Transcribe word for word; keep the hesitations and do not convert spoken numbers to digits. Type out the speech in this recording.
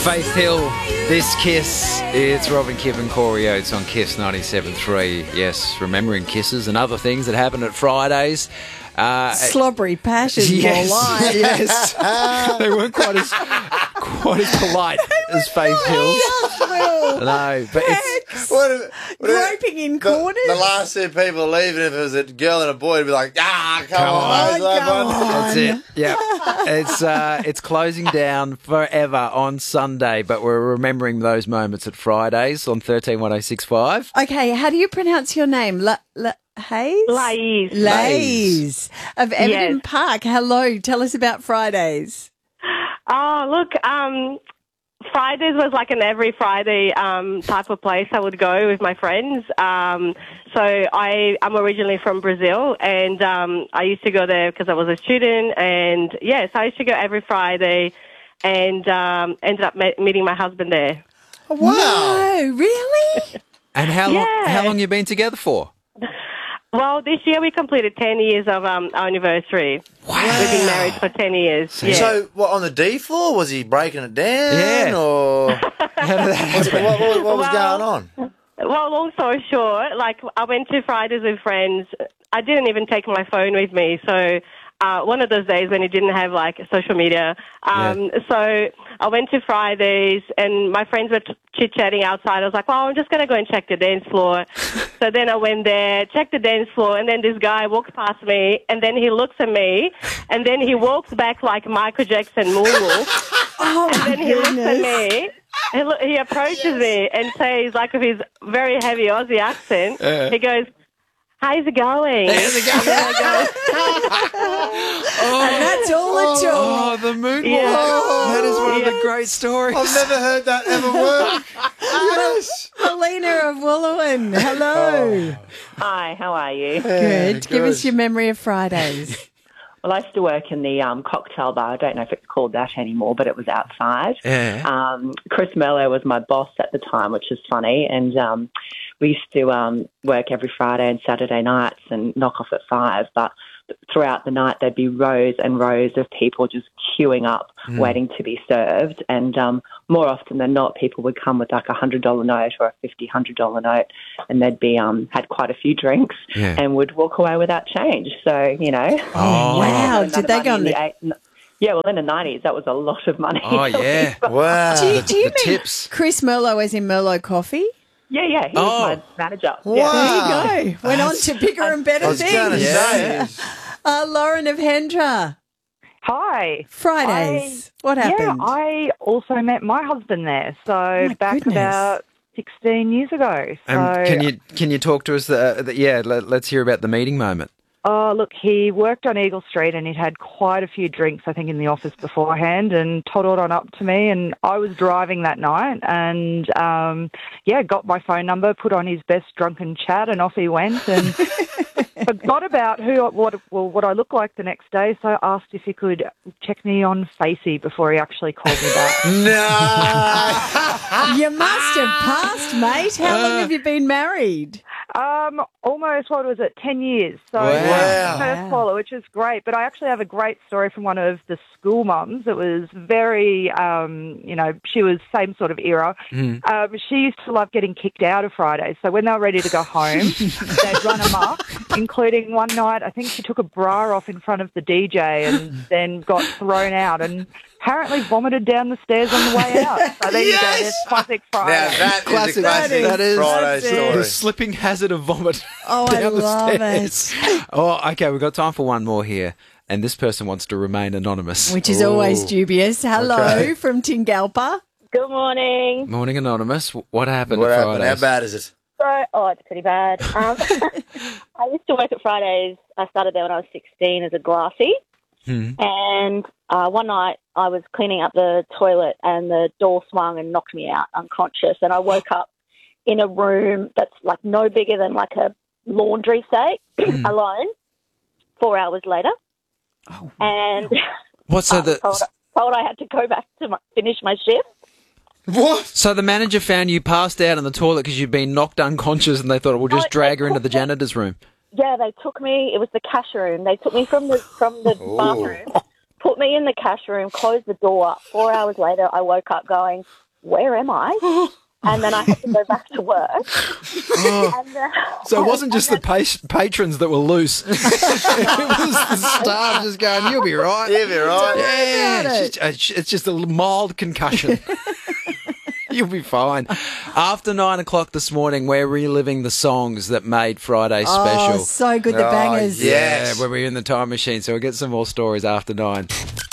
Faith Hill, This Kiss. It's Robin Kibb and Corey Oates on Kiss ninety-seven point three. Yes, remembering kisses and other things that happen at Fridays. Uh, Slobbery passion, yes, more like. yes. They weren't quite as quite as polite as Faith Hill. No, but it's What if, what if Groping in the, corners. the last two people leaving, if it was a girl and a boy, it'd be like, ah, come, Come on, on. mate, love Come one." on. That's it. Yeah, it's uh, it's closing down forever on Sunday, but we're remembering those moments at Fridays on thirteen one oh six five. Okay, how do you pronounce your name? La, La, Hayes? Lays. Lays. Of Everton Yes. Park. Hello, tell us about Fridays. Oh, look, um, Fridays was like an every Friday um, type of place I would go with my friends. Um, so I, I'm originally from Brazil, and um, I used to go there because I was a student. And, yes, I used to go every Friday and um, ended up me- meeting my husband there. Oh, wow. No, really? And how long? Yeah. How long you been together for? Well, this year we completed ten years of um, our anniversary. Wow. We've been married for ten years. Yeah. So, what, on the D floor, was he breaking it down? Yeah. Or How did that what, happen? what, what, what was Well- going on? Well, long story short, like I went to Fridays with friends. I didn't even take my phone with me. So uh, one of those days when you didn't have like social media. Um, So I went to Fridays and my friends were t- chit-chatting outside. I was like, well, I'm just going to go and check the dance floor. So then I went there, checked the dance floor, and then this guy walks past me, and then he looks at me, and then he walks back like Michael Jackson moonwalk. Oh, And my then he looks at goodness. me, he, lo- he approaches me and says, like with his very heavy Aussie accent, he goes, how's it going? How's it going? And then I And that's all it took. Oh, the moonwalk. Yeah. That is one of the Yeah. great stories. I've never heard that ever work. Yes. Helena of Wooloowin. Hello. Hi, how are you? Good. Give us good. your memory of Fridays. Well, I used to work in the um, cocktail bar. I don't know if it's called that anymore, but it was outside. Yeah. Um, Chris Mello was my boss at the time, which is funny. And um, we used to um, work every Friday and Saturday nights and knock off at five. But throughout the night, there'd be rows and rows of people just queuing up, waiting to be served. And um, more often than not, people would come with like a one hundred dollars note or a fifty dollars, one hundred dollars note, and they'd be um, had quite a few drinks Yeah. and would walk away without change. So, you know. Oh, Wow. Amount Did of they money go on in the... eight- n- Yeah, well, in the nineties, that was a lot of money. Oh, yeah. Wow. Do you, do you The mean tips. Chris Merlot as in Merlot Coffee? yeah, yeah, he Oh. was my manager. Wow. Yeah. There you go. Went on to bigger and better I was going to things. Yeah. say. Uh, Lauren of Hendra. Hi. Fridays. what happened? Yeah, I also met my husband there. So my back goodness. about sixteen years ago. So, Um, can you can you talk to us? Uh, the, yeah, let, let's hear about the meeting moment. oh, look, he worked on Eagle Street and he'd had quite a few drinks, I think, in the office beforehand and toddled on up to me. And I was driving that night and, um, yeah, got my phone number, put on his best drunken chat, and off he went. And forgot about who, what, well, what I looked like the next day. So I asked if he could check me on Facey before he actually called me back. No. You must have passed, mate. How long have you been married? Um, almost, what was it, ten years. So Wow. Wow. first follow, which is great. But I actually have a great story from one of the school mums. It was very, um, you know, she was same sort of era. Mm. Um, she used to love getting kicked out of Fridays. So when they were ready to go home, they'd run amok, including one night, I think she took a bra off in front of the D J and then got thrown out and apparently vomited down the stairs on the way out. So there you go, Yes! there's classic Friday. Now that is Classic. a classic That is- Friday that's it. story. The slipping hazard of vomit. Oh, I down the love stairs. it. Oh, okay. We've got time for one more here, and this person wants to remain anonymous. Which is always Ooh. dubious. Hello Okay. from Tingalpa. Good morning. Morning, anonymous. What happened What at happened? How Fridays? bad is it? So, oh, it's pretty bad. Um, I used to work at Fridays. I started there when I was sixteen as a glassy. Hmm. And uh, one night I was cleaning up the toilet and the door swung and knocked me out unconscious. And I woke up in a room that's like no bigger than like a laundry, say, alone, four hours later. Oh. And What? So I was the told, told I had to go back to my, finish my shift. What? so the manager found you passed out in the toilet because you'd been knocked unconscious, and they thought, we'll just Oh, drag they her into the took me- janitor's room. Yeah, they took me. It was the cash room. They took me from the from the Ooh. bathroom, put me me in the cash room, closed the door. Four hours later, I woke up going, where am I? And then I had to go back to work. Oh. And, uh, So it wasn't just the pa- patrons that were loose. It was the staff just going, you'll be right. You'll be right. Yeah, about it's just, it's just a mild concussion. You'll be fine. After nine o'clock this morning, we're reliving the songs that made Friday Oh, special. so good, the Oh, bangers. yeah. Yeah, when we're in the time machine. So we'll get some more stories after nine.